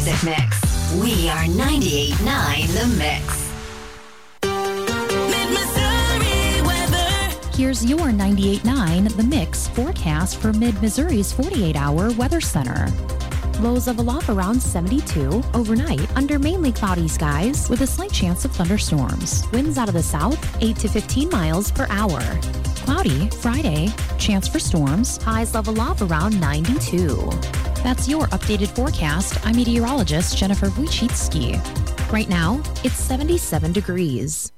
music mix. We are 98.9 The Mix. Here's your 98.9 The Mix forecast for Mid-Missouri's 48-hour weather center. Lows of aloft around 72. Overnight, under mainly cloudy skies with a slight chance of thunderstorms. Winds out of the south, 8 to 15 miles per hour. Cloudy, Friday, chance for storms. Highs level off around 92. That's your updated forecast. I'm meteorologist Jennifer Wojcicki. Right now, it's 77 degrees.